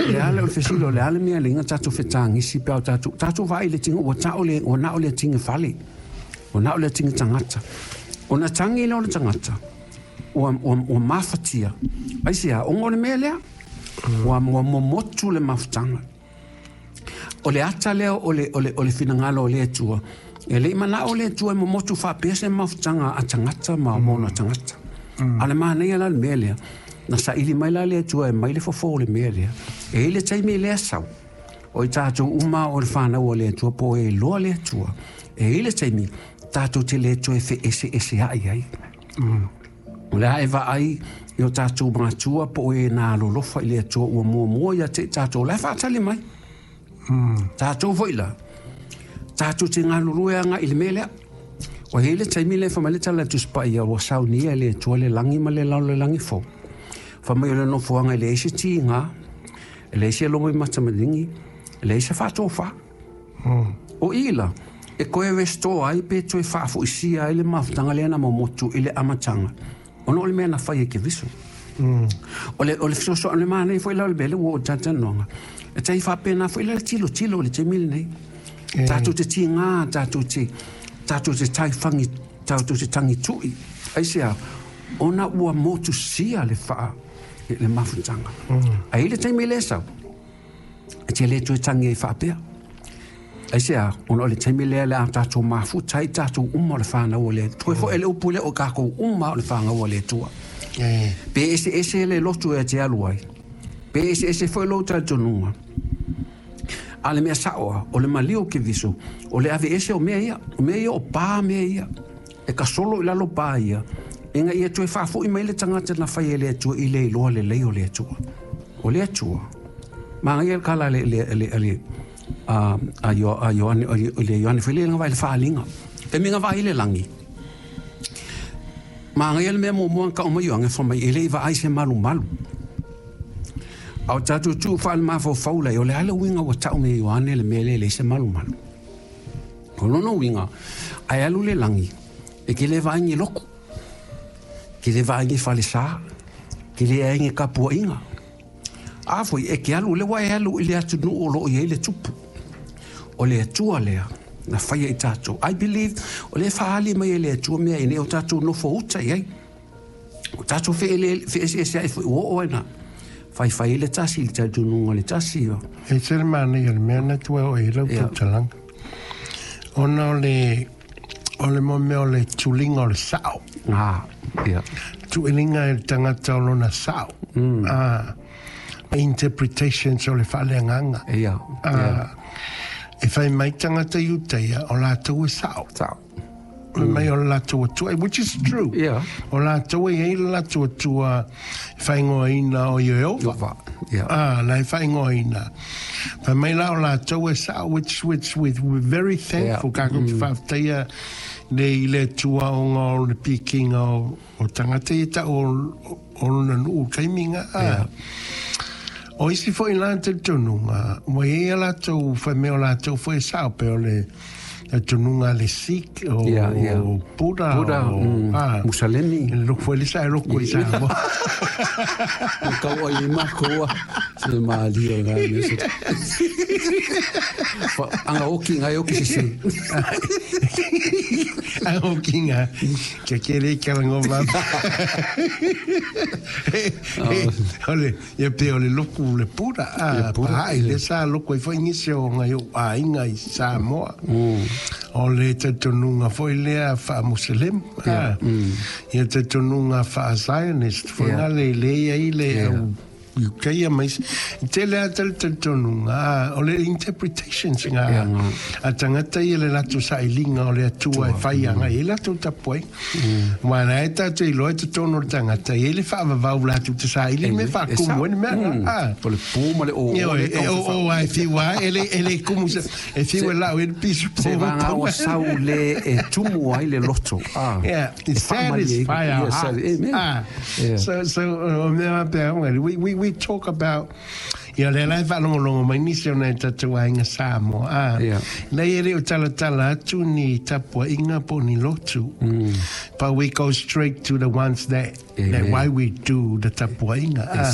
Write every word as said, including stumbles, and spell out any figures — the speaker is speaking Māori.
le ale o fesilo le ale mea linga tatu fetangi si pau tatu tatu vai le tinga o tau le o na o le tinga fali o na o le tinga tangata o na tangi le o le tangata o o o mafatia ai sia o ngone mea lea o o mo motu le mafutanga o le ata leo o le o le o le finangalo o le tua e le mana o le tua mo motu fa pese mafutanga a tangata ma mo na tangata ale mana ia la mea lea na sa ili mai la le tua e mai le fofo le mea lea e ile tai me le sau o i tātou uma o le whānau o le tua po e loa le tua e ile tai me tātou te le tua e fe ese ese ai ai o le hae wa ai i o tātou mātua po e nā lolofa i le tua ua mua mua ia te tātou le whātali mai tātou voila tātou te ngā lurueanga i le mea lea o hele tai me le whamale tala tu spa ia o sau nia le tua le langi ma le lau le langi fo whamai o le no fuanga i le eise ti ngā e le eise longo i matamaringi e le eise whātou wha o ila e koe westo ai pe toi whaafu isia i le mafutanga le ana momotu i le amatanga ono le mea na whai e ke viso o le o le fisoso ane maa nei fwoi lau le bele wo o tatanonga e tai whapena fwoi lau tilo tilo le te mil nei tātou te ti ngā tātou te tātou te tai whangi tātou te tangi tui ai sea ona ua motu sia le wha le mafutanga ai le tai mele sau e te le tue tangi e whapea ai sea ona le tai mele le a tātou mafu tai tātou umma o le whana o le tue fo ele upule o kako umma o le whanga o le tua pe ese ese le lotu e te aluai pe ese ese fo lo tātou ale mea saoa o le malio ke viso o le ave ese o mea ia o mea ia o pā mea ia e ka solo i lalo pā ia e nga ia tue whafo i mai le tangata na whai e le atua i le iloa le lei o le atua o le atua ma nga ia kala le le le le a a yo a yo ane o le yo ane whele nga vai le whaalinga e minga vai le langi ma nga ia le mea mo mua ka o mai o nga whamai e le i va aise malu malu au tatu tu whaal mafo faula o le ala winga wa tau me yoane le mele le se malu malu o lono winga ai alu le langi e ke le vaingi loko ke le vaingi fale sa ke le aingi kapua inga a foi e ke alu le wa e alu le atu nu o lo i le tupu o le atua lea na whaia i tatu I believe o le whaali mai le atua mea ine o tatu no fo uta iai o tatu fe ele fe ese ese ai o o ena fai fai le tasi le tatu nunga le tasi o e tere mani o le mea na tua o e lau putalanga ona o le o le mo mea o le tulinga o le sao ah ia tulinga e tangata o lona sao ah interpretations o le whaleanganga ia e fai mai tangata iuteia o la tau e sao sao mai o la tua tua, which is true. Yeah. O la tua e la tua tua fai ngoa ina o Yehova. Yeah. Ah, la fai ngoa ina. Fa mai la o la tua sa, which which with we're very thankful ka ko fa taia le le tua o ngol le picking o o tangata e ta o o na nu kaiminga. Ah. O isi fo ina te tonunga, mo e la tua fa me o la tua fo sa pe o le e tununga le Sikh o yeah, yeah. Buddha, Buddha o mm, ah, Musalemi lo foi le sai lo coi sa mo ka o i ma ko se ma li nga me se anga o ki nga o ki se anga o ki nga que quere que ngo va ole e pe ole lo ku le pura ah pa ile sa lo coi foi inicio nga yo a inga i sa mo o le te tonunga foi lea wha Muslim ia te tonunga wha Zionist foi nga le leia i le U K mais te lea te te tonunga o le interpretations nga a tangata i le latu sa ilinga o le atua e whaianga i latu tapuai wana e tatu i loe te tono tangata i le wha vavau latu te sa ili me wha kumu ene mea po le puma le o o o ai fiwa ele ele kumu e fiwa lau e pisu se vanga o sau le e tumu ai le loto ah yeah it's satisfying ah so so we we we talk about ia le lai wha longo longo mai nisi ona e tatua inga Samoa ah nei ere o tala tala atu ni tapua inga po ni lotu but we go straight to the ones that that why we do the tapua inga ah